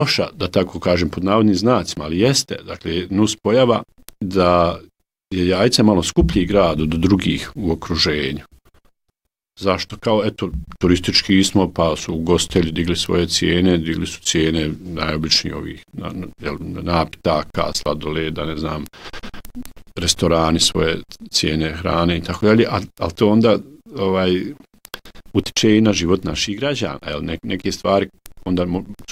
loša, da tako kažem, pod navodnim znacima, ali jeste, dakle, nuspojava da je Jajce malo skuplji grad od drugih u okruženju. Zašto? Kao, eto, turistički smo, pa su ugostitelji digli svoje cijene, digli su cijene najobičnijih ovih napitaka, sladoleda, ne znam, restorani svoje cijene hrane i tako dalje, ali to onda utiče i na život naših građana. Neke stvari onda su